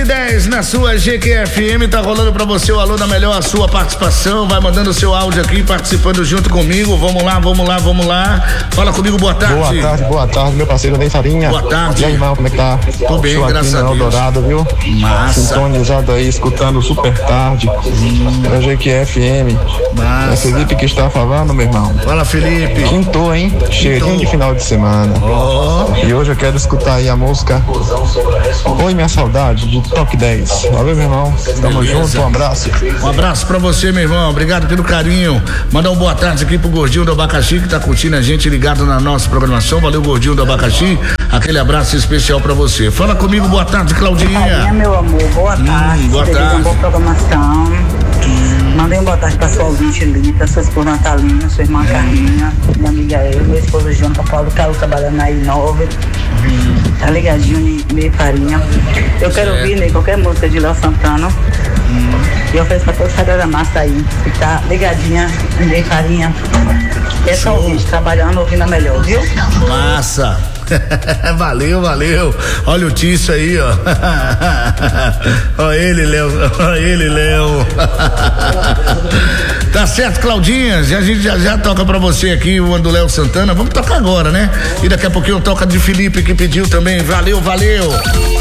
7:10 na sua GQFM, tá rolando pra você o Alô da Melhor, a sua participação, vai mandando o seu áudio aqui, participando junto comigo, vamos lá. Fala comigo, boa tarde. Boa tarde, meu parceiro Ney Farinha. Boa tarde. E aí, irmão, como é que tá? Tô bem, graças a Deus. Eldorado, viu? Massa. Sintonizado aí, escutando Super Tarde, da GQFM. Massa. É Felipe que está falando, meu irmão. Fala, Felipe. Quintou, hein? Cheirinho de final de semana. E hoje eu quero escutar aí a música Oi, Minha Saudade, do Top 10. Valeu, meu irmão. Tamo junto, um abraço. Um abraço pra você, meu irmão. Obrigado pelo carinho. Mandar um boa tarde aqui pro Gordinho do Abacaxi, que tá curtindo a gente, ligado na nossa programação. Valeu, Gordinho do Abacaxi. Aquele abraço especial pra você. Fala comigo, boa tarde, Claudinha. Meu amor, boa tarde. Boa tarde. Uma boa programação. Mandei um boa tarde pra sua ouvinte Lita, sua esposa Natalina, sua irmã Carminha, minha amiga eu, meu esposo Jonathan Paulo Carlos trabalhando na I9. Tá ligadinho, Ney Farinha. Eu quero ouvir, Ney, qualquer música de Léo Santana. E eu ofereço pra toda essa galera massa aí, que tá ligadinha, Ney Farinha. É só ouvinte, trabalhando, ouvindo a melhor, viu? Massa. Valeu. Olha o Tício aí, ó. Olha ele, Léo. Tá certo, Claudinha. A gente já toca pra você aqui o do Léo Santana. Vamos tocar agora, né? E daqui a pouquinho toca de Felipe, que pediu também. Valeu.